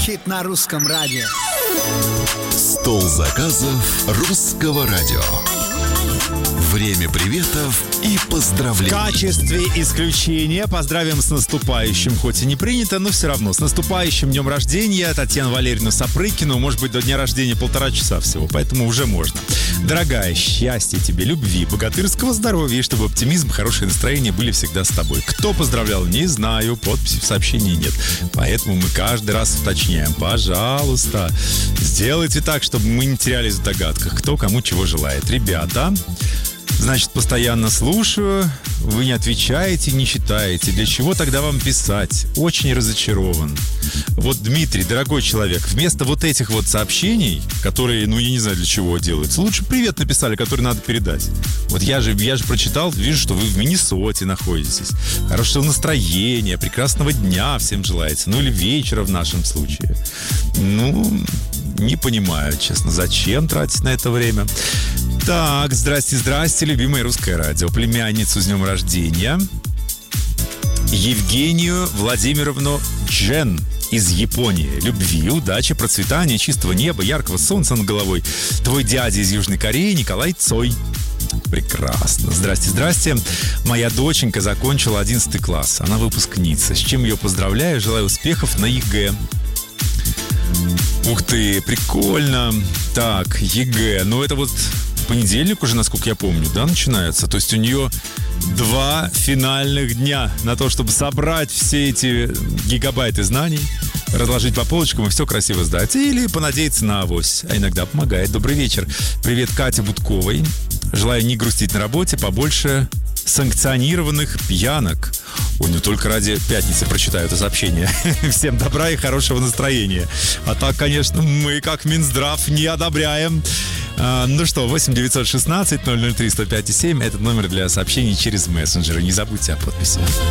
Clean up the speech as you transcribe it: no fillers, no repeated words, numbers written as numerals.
Хит на русском радио. Стол заказов русского радио. Время приветов и поздравлений. В качестве исключения поздравим с наступающим, хоть и не принято, но все равно. С наступающим днем рождения Татьяну Валерьевну Сапрыкину. Может быть, до дня рождения 1,5 часа всего, поэтому уже можно. Дорогая, счастья тебе, любви, богатырского здоровья, и чтобы оптимизм, хорошее настроение были всегда с тобой. Кто поздравлял, не знаю, подписи в сообщении нет. Поэтому мы каждый раз уточняем. Пожалуйста, сделайте так, чтобы мы не терялись в догадках, кто кому чего желает. Ребята, значит, постоянно слушаю, вы не отвечаете, не читаете. Для чего тогда вам писать? Очень разочарован. Вот, Дмитрий, дорогой человек, вместо вот этих вот сообщений, которые, я не знаю для чего делаются, лучше привет написали, который надо передать. Вот я же прочитал, вижу, что вы в Миннесоте находитесь. Хорошего настроения, прекрасного дня всем желаете. Или вечера в нашем случае. Не понимаю, честно, зачем тратить на это время. Так, здрасте, любимое русское радио. Племянницу с днем рождения Евгению Владимировну Джен из Японии. Любви, удачи, процветания, чистого неба, яркого солнца над головой. Твой дядя из Южной Кореи Николай Цой. Прекрасно. Здрасте. Моя доченька закончила 11 класс. Она выпускница. С чем ее поздравляю. Желаю успехов на ЕГЭ. Ух ты, прикольно. Так, ЕГЭ. Это вот понедельник уже, насколько я помню, да, начинается. То есть у нее 2 финальных дня на то, чтобы собрать все эти гигабайты знаний, разложить по полочкам и все красиво сдать. Или понадеяться на авось. А иногда помогает. Добрый вечер. Привет Кате Будковой. Желаю не грустить на работе, побольше санкционированных пьянок. Только ради пятницы прочитаю это сообщение. Всем добра и хорошего настроения. А так, конечно, мы, как Минздрав, не одобряем. 8 916 003 105 7. Этот номер для сообщений через мессенджеры. Не забудьте о подписи.